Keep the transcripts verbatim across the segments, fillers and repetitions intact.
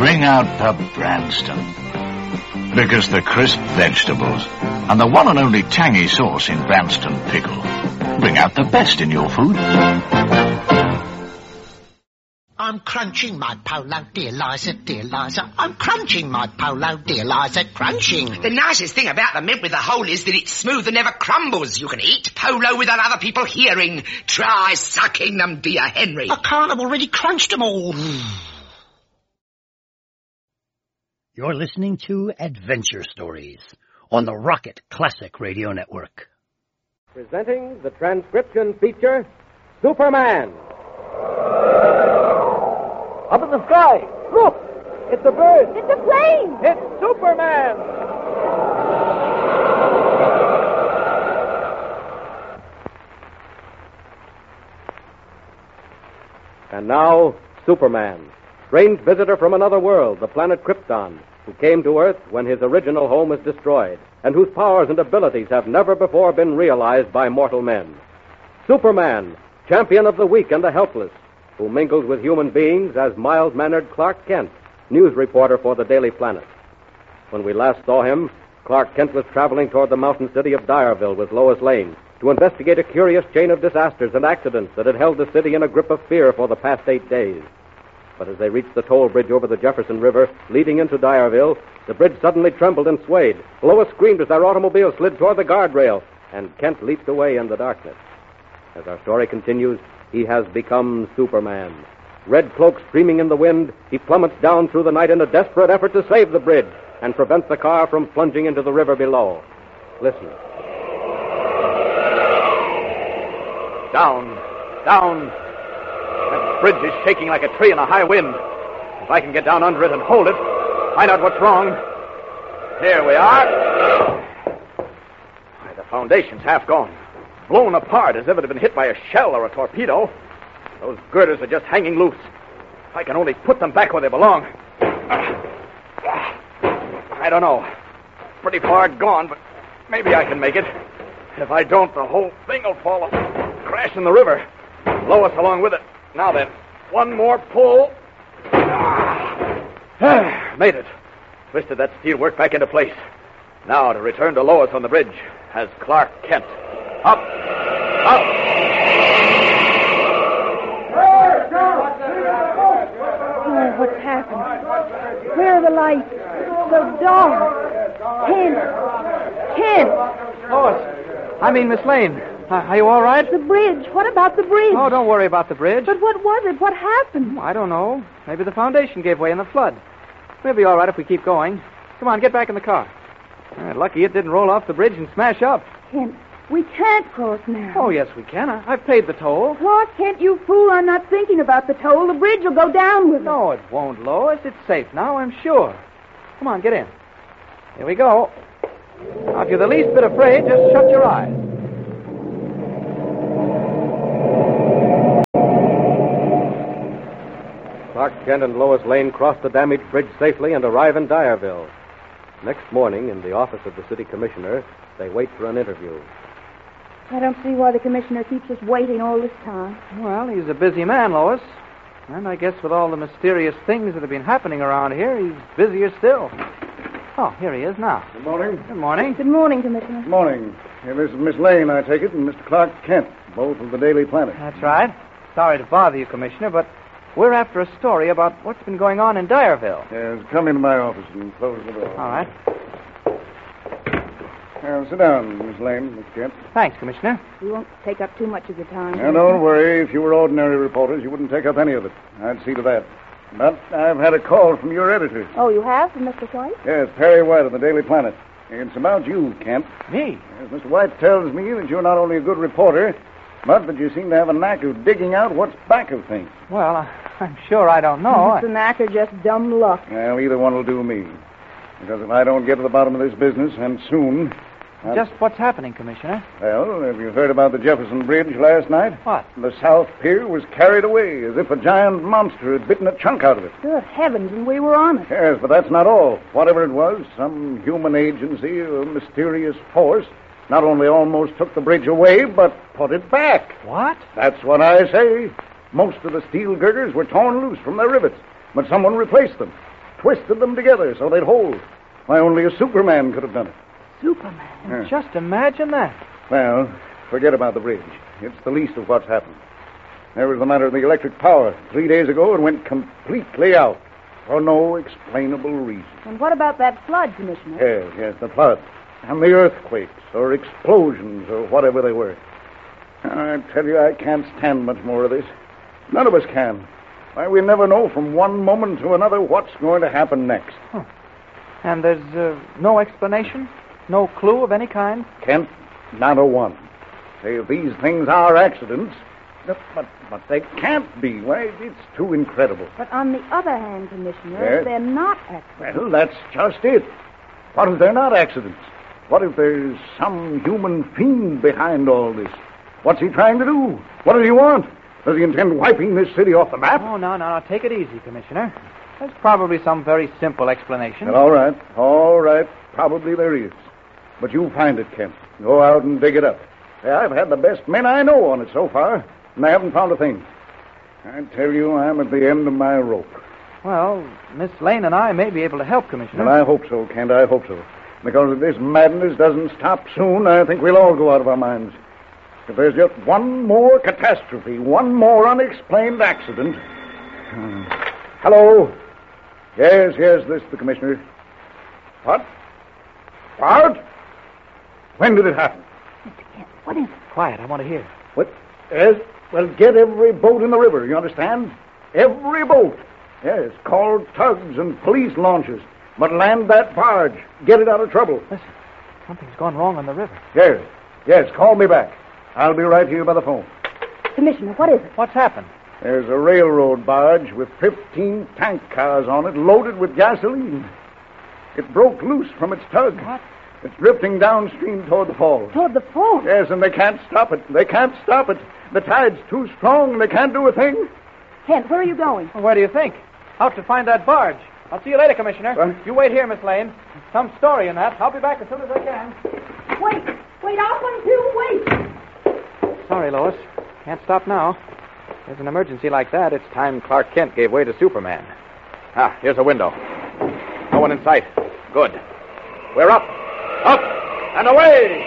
bring out the Branston. Because the crisp vegetables and the one and only tangy sauce in Branston pickle bring out the best in your food. I'm crunching my polo, dear Liza, dear Liza. I'm crunching my polo, dear Liza, crunching. The nicest thing about the mint with the hole is that it's smooth and never crumbles. You can eat polo without other people hearing. Try sucking them, dear Henry. I can't, I've already crunched them all. You're listening to Adventure Stories on the Rocket Classic Radio Network. Presenting the transcription feature, Superman. Up in the sky, look! It's a bird! It's a plane! It's Superman! And now, Superman, strange visitor from another world, the planet Krypton, who came to Earth when his original home was destroyed, and whose powers and abilities have never before been realized by mortal men. Superman, champion of the weak and the helpless, who mingles with human beings as mild-mannered Clark Kent, news reporter for the Daily Planet. When we last saw him, Clark Kent was traveling toward the mountain city of Dyerville with Lois Lane to investigate a curious chain of disasters and accidents that had held the city in a grip of fear for the past eight days. But as they reached the toll bridge over the Jefferson River leading into Dyerville, the bridge suddenly trembled and swayed. Lois screamed as their automobile slid toward the guardrail, and Kent leaped away in the darkness. As our story continues, he has become Superman. Red cloak streaming in the wind, he plummets down through the night in a desperate effort to save the bridge and prevent the car from plunging into the river below. Listen. Down, down. That bridge is shaking like a tree in a high wind. If I can get down under it and hold it, find out what's wrong. Here we are. Why, the foundation's half gone. Blown apart as if it had been hit by a shell or a torpedo. Those girders are just hanging loose. If I can only put them back where they belong. I don't know. Pretty far gone, but maybe I can make it. If I don't, the whole thing will fall off. Crash in the river. Lois along with it. Now then, one more pull. Made it. Twisted that steelwork back into place. Now to return to Lois on the bridge as Clark Kent. Up! Up! Oh, what's happened? Where are the lights? It's so dark. Kent! Kent! Lois! I mean, Miss Lane. Uh, are you all right? The bridge. What about the bridge? Oh, don't worry about the bridge. But what was it? What happened? I don't know. Maybe the foundation gave way in the flood. We'll be all right if we keep going. Come on, get back in the car. Uh, lucky it didn't roll off the bridge and smash up. Kent, we can't cross now. Oh, yes, we can. I- I've paid the toll. Clark Kent, you fool. I'm not thinking about the toll. The bridge will go down with it. No, it won't, Lois. It's safe now, I'm sure. Come on, get in. Here we go. Now, if you're the least bit afraid, just shut your eyes. Clark Kent and Lois Lane cross the damaged bridge safely and arrive in Dyerville. Next morning, in the office of the city commissioner, they wait for an interview. I don't see why the commissioner keeps us waiting all this time. Well, he's a busy man, Lois. And I guess with all the mysterious things that have been happening around here, he's busier still. Oh, here he is now. Good morning. Good morning. Good morning, Commissioner. Good morning. Here, this is Miss Lane, I take it, and Mister Clark Kent, both of the Daily Planet. That's right. Sorry to bother you, Commissioner, but we're after a story about what's been going on in Dyerville. Yes, come into my office and close the door. All right. Now, sit down, Miss Lane, Mister Kent. Thanks, Commissioner. We won't take up too much of your time. Now, don't worry. If you were ordinary reporters, you wouldn't take up any of it. I'd see to that. But I've had a call from your editor. Oh, you have, from Mister White? Yes, Perry White of the Daily Planet. It's about you, Kent. Me? Yes, Mister White tells me that you're not only a good reporter, but that you seem to have a knack of digging out what's back of things. Well, uh, I'm sure I don't know. It's a knack or just dumb luck. Well, either one will do me. Because if I don't get to the bottom of this business, and soon... I'll... Just what's happening, Commissioner? Well, have you heard about the Jefferson Bridge last night? What? The South Pier was carried away as if a giant monster had bitten a chunk out of it. Good heavens, and we were on it. Yes, but that's not all. Whatever it was, some human agency or mysterious force not only almost took the bridge away, but put it back. What? That's what I say. Most of the steel girders were torn loose from their rivets, but someone replaced them. twisted them together so they'd hold. Why, only a Superman could have done it. Superman? Yeah. Just imagine that. Well, forget about the bridge. It's the least of what's happened. There was the matter of the electric power. Three days ago, it went completely out for no explainable reason. And what about that flood, Commissioner? Yes, yes, the flood. And the earthquakes, or explosions, or whatever they were. I tell you, I can't stand much more of this. None of us can. Why, we never know from one moment to another what's going to happen next. Huh. And there's uh, no explanation? No clue of any kind? Kent, not a one. Say, if these things are accidents, but, but, but they can't be. Why, it's too incredible. But on the other hand, Commissioner, Yes? if they're not accidents. Well, that's just it. What if they're not accidents? What if there's some human fiend behind all this? What's he trying to do? What does he want? Does he intend wiping this city off the map? Oh, no, no, no. Take it easy, Commissioner. There's probably some very simple explanation. Well, all right, all right. Probably there is. But you find it, Kent. Go out and dig it up. Hey, I've had the best men I know on it so far, and I haven't found a thing. I tell you, I'm at the end of my rope. Well, Miss Lane and I may be able to help, Commissioner. Well, I hope so, Kent. I hope so. Because if this madness doesn't stop soon, I think we'll all go out of our minds. If there's just one more catastrophe, one more unexplained accident. Hmm. Hello? Yes, yes, this is the Commissioner. What? What? When did it happen? Mister Kent, what is it? Quiet, I want to hear. What? Yes? Well, get every boat in the river, you understand? Every boat. Yes, call tugs and police launches. But land that barge. Get it out of trouble. Listen, something's gone wrong on the river. Yes, yes, call me back. I'll be right here by the phone. Commissioner, what is it? What's happened? There's a railroad barge with fifteen tank cars on it loaded with gasoline. It broke loose from its tug. What? It's drifting downstream toward the falls. Toward the falls? Yes, and they can't stop it. They can't stop it. The tide's too strong. They can't do a thing. Kent, where are you going? Well, where do you think? Out to find that barge. I'll see you later, Commissioner. What? You wait here, Miss Lane. Some story in that. I'll be back as soon as I can. Wait! Wait, I'll come too! Wait! Sorry, Lois. Can't stop now. There's an emergency like that. It's time Clark Kent gave way to Superman. Ah, here's a window. No one in sight. Good. We're up. Up and away!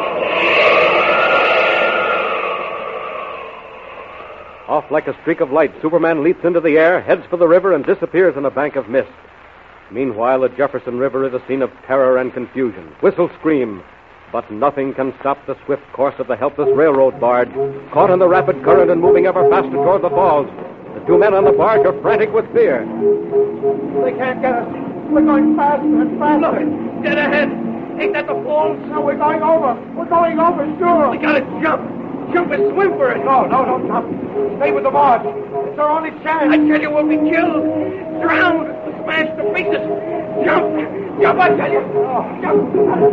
Off like a streak of light, Superman leaps into the air, heads for the river, and disappears in a bank of mist. Meanwhile, the Jefferson River is a scene of terror and confusion. Whistles scream, but nothing can stop the swift course of the helpless railroad barge, caught in the rapid current and moving ever faster toward the falls. The two men on the barge are frantic with fear. They can't get us. We're going faster and faster. Look, dead ahead. Ain't that the falls? No, we're going over. We're going over, sure. We gotta jump. Jump and swim for it. No, no, don't jump. Stay with the barge. It's our only chance. I tell you, we'll be killed. Drowned. Smashed to pieces. Jump. Jump, I tell you. Oh, jump.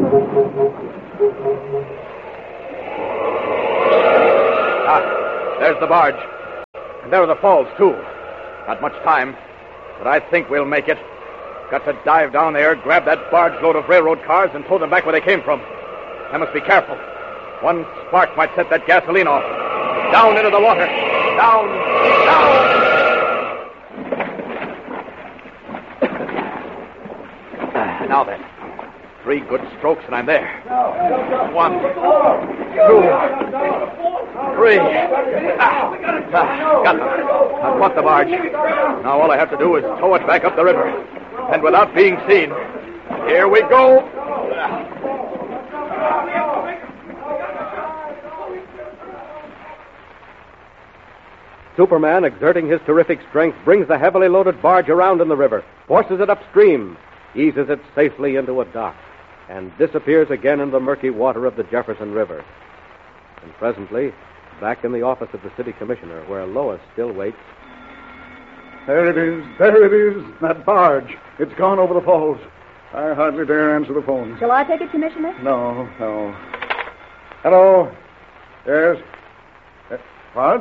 Ah, there's the barge. And there are the falls, too. Not much time, but I think we'll make it. Got to dive down there, grab that barge load of railroad cars, and tow them back where they came from. I must be careful. One spark might set that gasoline off. Down into the water. Down, down. Now then. Three good strokes and I'm there. One, two, three. Ah, ah, got them. I've caught the barge. Now all I have to do is tow it back up the river. And without being seen. Here we go. Superman, exerting his terrific strength, brings the heavily loaded barge around in the river, forces it upstream, eases it safely into a dock, and disappears again in the murky water of the Jefferson River. And presently, back in the office of the city commissioner, where Lois still waits. There it is. There it is. That barge. It's gone over the falls. I hardly dare answer the phone. Shall I take it, Commissioner? No, no. Hello? Yes? Uh, what?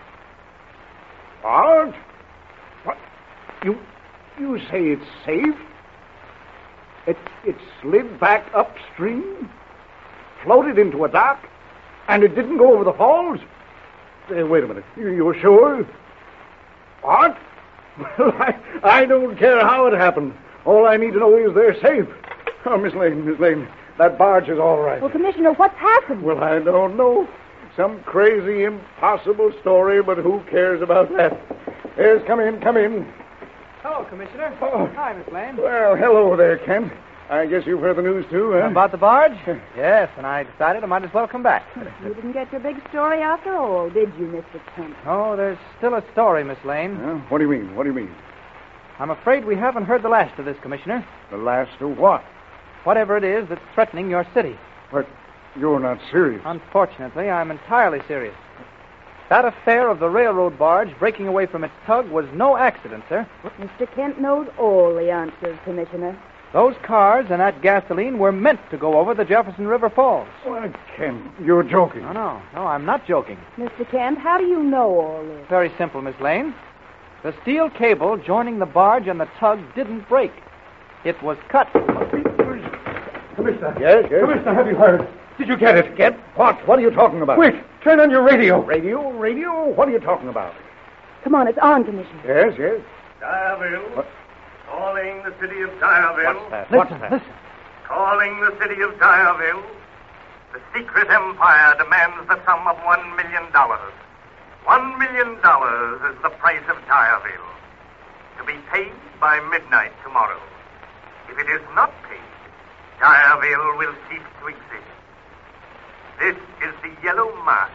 What? What? You you say it's safe? It it slid back upstream? Floated into a dock? And it didn't go over the falls? Uh, wait a minute. You, you're sure? What? Well, I, I don't care how it happened. All I need to know is they're safe. Oh, Miss Lane, Miss Lane, that barge is all right. Well, Commissioner, what's happened? Well, I don't know. Some crazy, impossible story, but who cares about that? Yes, come in, come in. Hello, Commissioner. Oh. Hi, Miss Lane. Well, hello there, Kent. I guess you've heard the news, too, huh? About the barge? Yes, and I decided I might as well come back. You didn't get your big story after all, did you, Mister Kent? Oh, there's still a story, Miss Lane. Huh? What do you mean? What do you mean? I'm afraid we haven't heard the last of this, Commissioner. The last of what? Whatever it is that's threatening your city. But you're not serious. Unfortunately, I'm entirely serious. That affair of the railroad barge breaking away from its tug was no accident, sir. Mister Kent knows all the answers, Commissioner. Those cars and that gasoline were meant to go over the Jefferson River Falls. Why, Kent, you're joking. No, no, no, I'm not joking. Mister Kent, how do you know all this? Very simple, Miss Lane. The steel cable joining the barge and the tug didn't break. It was cut. Commissioner. Yes, yes? Commissioner, have you heard? Did you get it? Get what? What are you talking about? Quick, turn on your radio. Radio? Radio? What are you talking about? Come on, it's on, Commissioner. Yes, yes. Dyerville. What? Calling the city of Dyerville. What's that? Listen, What's that? listen. Calling the city of Dyerville. The secret empire demands the sum of one million dollars. One million dollars is the price of Dyerville. To be paid by midnight tomorrow. If it is not paid, Dyerville will cease to exist. This is the Yellow Mask.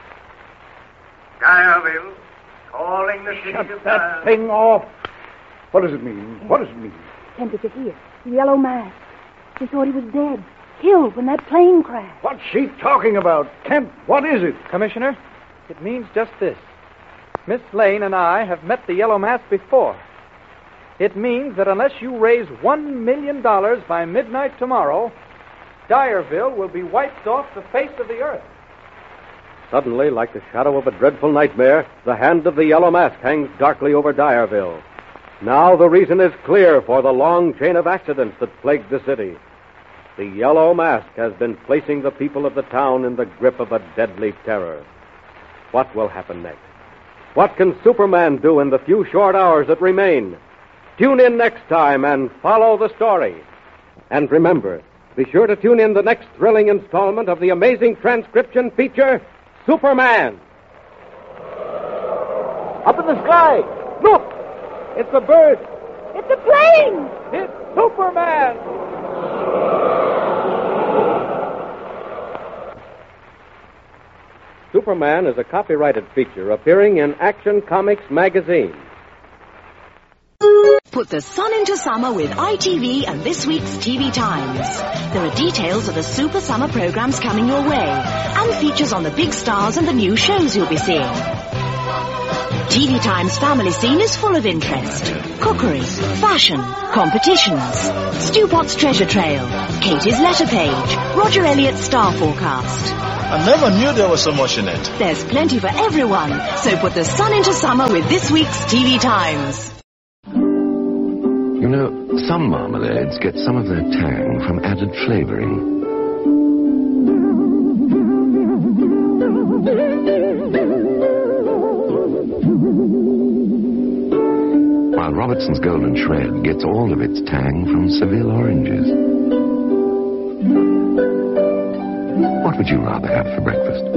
Dyerville, calling the city Shut of that Dyerville. thing off. What does it mean? What does it mean? Kent, did you hear? The Yellow Mask. She thought he was dead. Killed when that plane crashed. What's she talking about? Kent, what is it? Commissioner, it means just this. Miss Lane and I have met the Yellow Mask before. It means that unless you raise one million dollars by midnight tomorrow, Dyerville will be wiped off the face of the earth. Suddenly, like the shadow of a dreadful nightmare, the hand of the Yellow Mask hangs darkly over Dyerville. Now the reason is clear for the long chain of accidents that plagued the city. The Yellow Mask has been placing the people of the town in the grip of a deadly terror. What will happen next? What can Superman do in the few short hours that remain? Tune in next time and follow the story. And remember, be sure to tune in the next thrilling installment of the amazing transcription feature, Superman. Up in the sky. Look! It's a bird. It's a plane! It's Superman! Superman is a copyrighted feature appearing in Action Comics magazine. Put the sun into summer with I T V and this week's T V Times. There are details of the super summer programs coming your way and features on the big stars and the new shows you'll be seeing. T V Times family scene is full of interest. Cookery, fashion, competitions, Stu Potts treasure trail, Katie's letter page, Roger Elliott's star forecast. I never knew there was so much in it. There's plenty for everyone, so put the sun into summer with this week's T V Times. You know, some marmalades get some of their tang from added flavoring. While Robertson's Golden Shred gets all of its tang from Seville oranges. What would you rather have for breakfast?